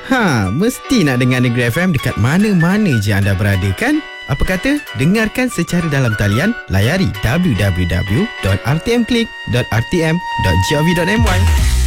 Mesti nak dengar Negeri FM dekat mana-mana je anda berada kan? Apa kata dengarkan secara dalam talian, layari www.rtmklik.rtm.gov.my.